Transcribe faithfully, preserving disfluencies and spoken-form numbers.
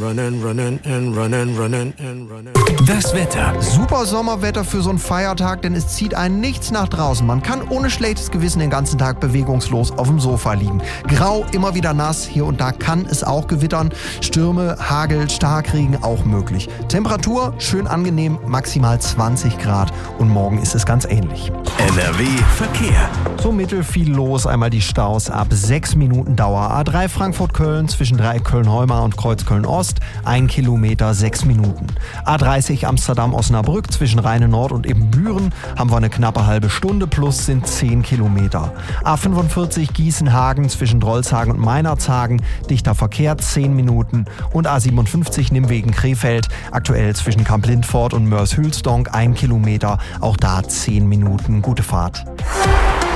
running, running and running, running and running. Das Wetter. Super Sommerwetter für so einen Feiertag, denn es zieht einen nichts nach draußen. Man kann ohne schlechtes Gewissen den ganzen Tag bewegungslos auf dem Sofa liegen. Grau, immer wieder nass, hier und da kann es auch gewittern. Stürme, Hagel, Starkregen auch möglich. Temperatur schön angenehm, maximal zwanzig Grad und morgen ist es ganz ähnlich. N R W Verkehr. So mittel viel los, einmal die Staus ab sechs Minuten Dauer. A drei Frankfurt-Köln zwischen Dreieck Köln-Heumar und Kreuz Köln-Ost, ein Kilometer, sechs Minuten. A dreißig Amsterdam-Osnabrück zwischen Rheine-Nord und Ibbenbüren haben wir eine knappe halbe Stunde plus sind zehn Kilometer. A fünfundvierzig Gießen-Hagen zwischen Drolshagen und Meinerzhagen, dichter Verkehr zehn Minuten. Und A siebenundfünfzig Nimwegen-Krefeld, aktuell zwischen Kamp-Lintfort und Moers-Hülsdonk ein Kilometer, auch da zehn Minuten. Gute Fahrt.